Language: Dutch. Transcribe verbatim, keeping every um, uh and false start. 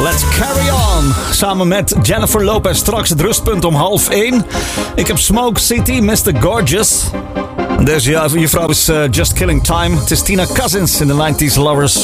Let's Carry On. Samen met Jennifer Lopez. Straks het rustpunt om half één. Ik heb Smoke City, mister Gorgeous. Deze juffrouw is uh, Just Killing Time. Het is Tina Cousins in de nineties Lovers.